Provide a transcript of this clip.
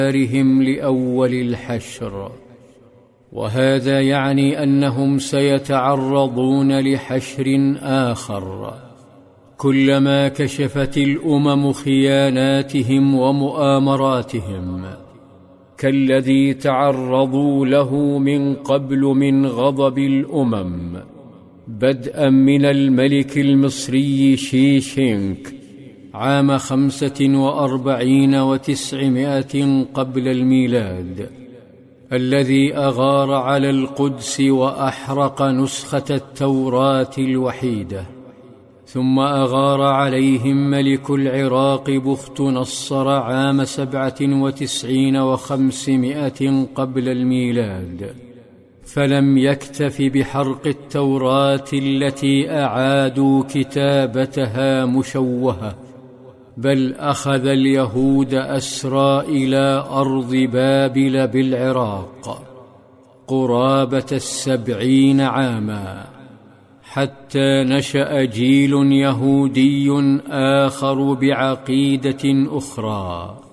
دارهم لأول الحشر، وهذا يعني أنهم سيتعرضون لحشر آخر كلما كشفت الأمم خياناتهم ومؤامراتهم، كالذي تعرضوا له من قبل من غضب الأمم، بدءا من الملك المصري شيشينك عام 45 و900 قبل الميلاد، الذي أغار على القدس وأحرق نسخة التوراة الوحيدة، ثم أغار عليهم ملك العراق بخت نصر عام 97 و500 قبل الميلاد، فلم يكتف بحرق التوراة التي أعادوا كتابتها مشوهة، بل أخذ اليهود أسرى إلى أرض بابل بالعراق قرابة 70 عاما، حتى نشأ جيل يهودي آخر بعقيدة أخرى